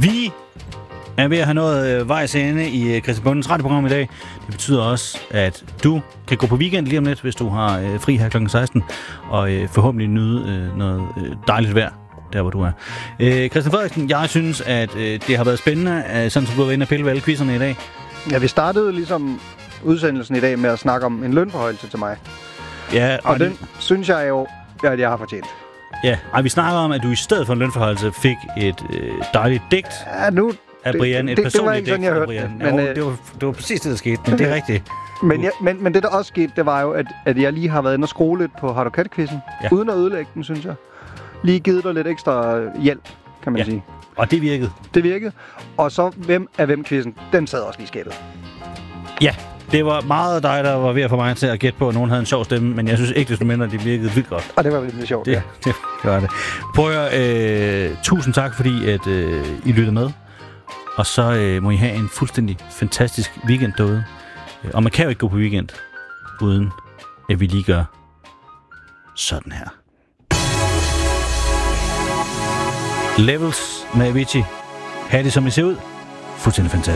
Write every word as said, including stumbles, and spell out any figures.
Vi er ved at have noget øh, vejs ende i øh, Christian Bondens radioprogram i dag. Det betyder også, at du kan gå på weekend lige om lidt, hvis du har øh, fri her klokken seksten, og øh, forhåbentlig nyde øh, noget øh, dejligt vejr, der hvor du er. Øh, Christian Frederiksen, jeg synes, at øh, det har været spændende, øh, sådan som du har været inde og pille ved alle quizzerne i dag. Ja, vi startede ligesom udsendelsen i dag med at snakke om en lønforhøjelse til mig. Ja, og, og den synes jeg jo, at jeg har fortjent. Ja, ej, vi snakker om, at du i stedet for en lønforhøjelse fik et øh, dejligt digt. Ja, nu... Af Brian, et det, personligt det, det var ikke digt sådan, af Brian. Men, jo, øh, det, var, det var præcis det, der skete, men det er rigtigt. Men, ja, men, men det, der også skete, det var jo, at, at jeg lige har været inde og skrue lidt på Har du kat-quizzen, ja. Uden at ødelægge den, synes jeg. Lige givet dig lidt ekstra hjælp, kan man ja. sige. Og det virkede. Det virkede. Og så, hvem er hvem-quizzen, den sad også lige i skabet. Ja, det var meget dig, der var ved at få mig til at gætte på, at nogen havde en sjov stemme, men jeg synes ikke, desto mindre, det virkede vildt godt. Og det var virkelig sjovt, det, ja. Det, det var det. Prøv at høre, øh, tusind tak, fordi at, øh, I lyttede med. Og så øh, må I have en fuldstændig fantastisk weekend derude. Og man kan jo ikke gå på weekend, uden at vi lige gør sådan her. Levels med Avicii. Ha' det som I ser ud. Fuldstændig fantastisk.